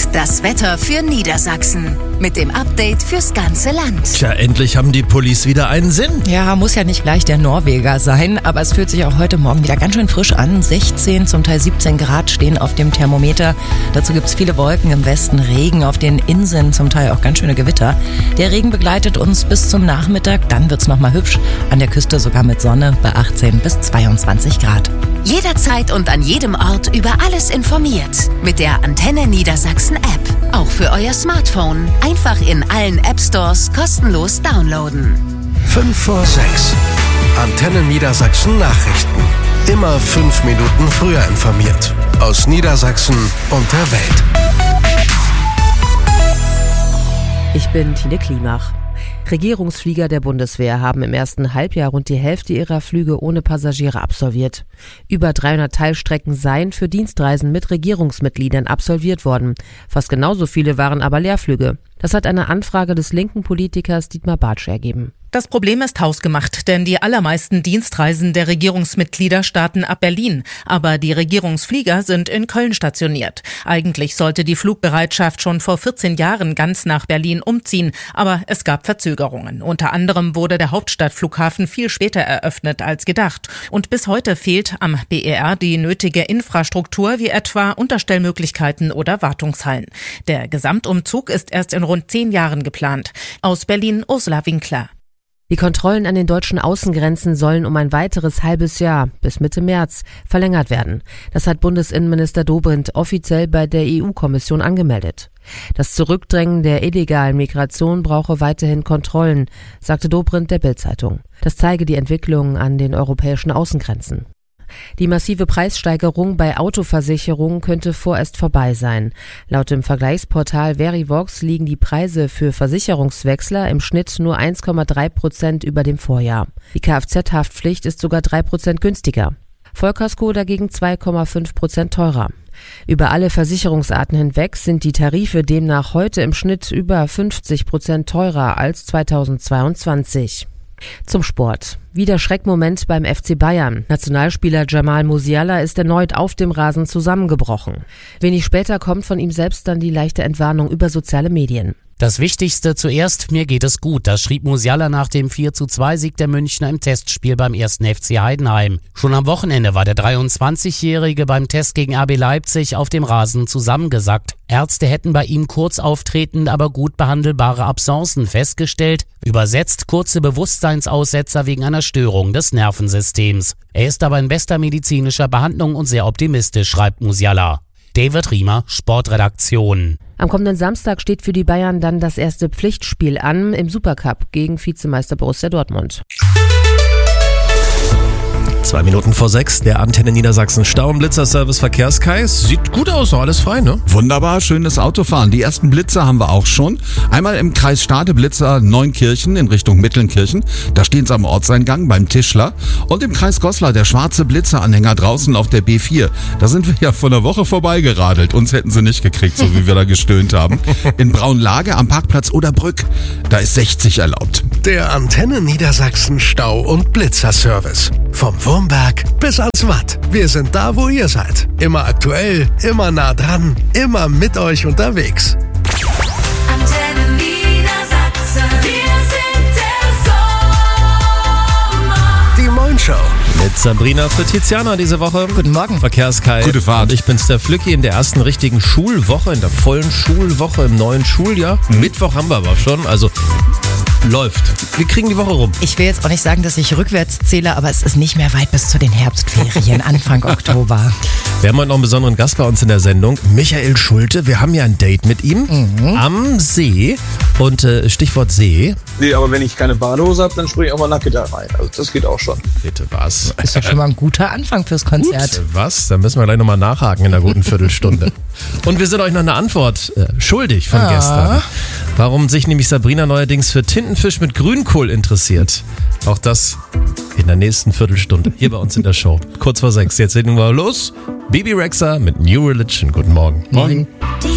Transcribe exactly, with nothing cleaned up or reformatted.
das Wetter für Niedersachsen. Mit dem Update fürs ganze Land. Tja, endlich haben die Pullis wieder einen Sinn. Ja, muss ja nicht gleich der Norweger sein, aber es fühlt sich auch heute Morgen wieder ganz schön frisch an. sechzehn, zum Teil siebzehn Grad stehen auf dem Thermometer. Dazu gibt's viele Wolken, im Westen Regen, auf den Inseln zum Teil auch ganz schöne Gewitter. Der Regen begleitet uns bis zum Nachmittag, dann wird's nochmal hübsch. An der Küste sogar mit Sonne bei achtzehn bis zweiundzwanzig Grad. Jederzeit und an jedem Ort über alles informiert. Mit der Antenne Niedersachsen App. Auch für euer Smartphone. Einfach in allen App-Stores kostenlos downloaden. fünf vor sechs. Antenne Niedersachsen Nachrichten. Immer fünf Minuten früher informiert. Aus Niedersachsen und der Welt. Ich bin Tine Klimach. Regierungsflieger der Bundeswehr haben im ersten Halbjahr rund die Hälfte ihrer Flüge ohne Passagiere absolviert. Über dreihundert Teilstrecken seien für Dienstreisen mit Regierungsmitgliedern absolviert worden. Fast genauso viele waren aber Leerflüge. Das hat eine Anfrage des linken Politikers Dietmar Bartsch ergeben. Das Problem ist hausgemacht, denn die allermeisten Dienstreisen der Regierungsmitglieder starten ab Berlin. Aber die Regierungsflieger sind in Köln stationiert. Eigentlich sollte die Flugbereitschaft schon vor vierzehn Jahren ganz nach Berlin umziehen. Aber es gab Verzögerungen. Unter anderem wurde der Hauptstadtflughafen viel später eröffnet als gedacht. Und bis heute fehlt am B E R die nötige Infrastruktur, wie etwa Unterstellmöglichkeiten oder Wartungshallen. Der Gesamtumzug ist erst in rund zehn Jahren geplant. Aus Berlin Ursula Winkler. Die Kontrollen an den deutschen Außengrenzen sollen um ein weiteres halbes Jahr bis Mitte März verlängert werden. Das hat Bundesinnenminister Dobrindt offiziell bei der E U-Kommission angemeldet. Das Zurückdrängen der illegalen Migration brauche weiterhin Kontrollen, sagte Dobrindt der Bild-Zeitung. Das zeige die Entwicklung an den europäischen Außengrenzen. Die massive Preissteigerung bei Autoversicherungen könnte vorerst vorbei sein. Laut dem Vergleichsportal Verivox liegen die Preise für Versicherungswechsler im Schnitt nur eins Komma drei Prozent über dem Vorjahr. Die Kfz-Haftpflicht ist sogar drei Prozent günstiger. Vollkasko dagegen zwei Komma fünf Prozent teurer. Über alle Versicherungsarten hinweg sind die Tarife demnach heute im Schnitt über fünfzig Prozent teurer als zweitausendzweiundzwanzig. Zum Sport. Wieder Schreckmoment beim F C Bayern. Nationalspieler Jamal Musiala ist erneut auf dem Rasen zusammengebrochen. Wenig später kommt von ihm selbst dann die leichte Entwarnung über soziale Medien. Das Wichtigste zuerst, mir geht es gut, das schrieb Musiala nach dem vier zu zwei Sieg der Münchner im Testspiel beim ersten F C Heidenheim. Schon am Wochenende war der dreiundzwanzigjährige beim Test gegen R B Leipzig auf dem Rasen zusammengesackt. Ärzte hätten bei ihm kurz auftretende, aber gut behandelbare Absencen festgestellt, übersetzt kurze Bewusstseinsaussetzer wegen einer Störung des Nervensystems. Er ist aber in bester medizinischer Behandlung und sehr optimistisch, schreibt Musiala. David Riemer, Sportredaktion. Am kommenden Samstag steht für die Bayern dann das erste Pflichtspiel an im Supercup gegen Vizemeister Borussia Dortmund. Zwei Minuten vor sechs, der Antenne Niedersachsen Stau- und Blitzerservice Verkehrskais. Sieht gut aus, noch alles frei, ne? Wunderbar, schönes Autofahren. Die ersten Blitzer haben wir auch schon. Einmal im Kreis Stade Blitzer Neunkirchen in Richtung Mittelnkirchen. Da stehen sie am Ortseingang beim Tischler. Und im Kreis Goslar der schwarze Blitzeranhänger draußen auf der B vier. Da sind wir ja vor einer Woche vorbeigeradelt. Uns hätten sie nicht gekriegt, so wie wir da gestöhnt haben. In Braunlage am Parkplatz Oderbrück, da ist sechzig erlaubt. Der Antenne Niedersachsen Stau- und Blitzerservice. Vom Wurmberg bis ans Watt. Wir sind da, wo ihr seid. Immer aktuell, immer nah dran, immer mit euch unterwegs. Antenne Niedersachsen. Wir sind der Sommer. Die Moin Show. Mit Sabrina für Tiziana diese Woche. Guten Morgen. Verkehrskai. Gute Fahrt. Und ich bin's, der Flücki, in der ersten richtigen Schulwoche, in der vollen Schulwoche im neuen Schuljahr. Mhm. Mittwoch haben wir aber schon, also läuft. Wir kriegen die Woche rum. Ich will jetzt auch nicht sagen, dass ich rückwärts zähle, aber es ist nicht mehr weit bis zu den Herbstferien, Anfang Oktober. Wir haben heute noch einen besonderen Gast bei uns in der Sendung, Michael Schulte. Wir haben ja ein Date mit ihm mhm. am See. Und äh, Stichwort See. Nee, aber wenn ich keine Badehose habe, dann springe ich auch mal nackt da rein. Also das geht auch schon. Bitte was? Ist doch schon mal ein guter Anfang fürs Konzert. Gut, was? Da müssen wir gleich nochmal nachhaken in einer guten Viertelstunde. Und wir sind euch noch eine Antwort äh, schuldig von ah. gestern. Warum sich nämlich Sabrina neuerdings für Tintenfisch mit Grünkohl interessiert. Auch das in der nächsten Viertelstunde hier bei uns in der Show. Kurz vor sechs. Jetzt legen wir los. Bibi Rexha mit New Religion. Guten Morgen. Morgen. Die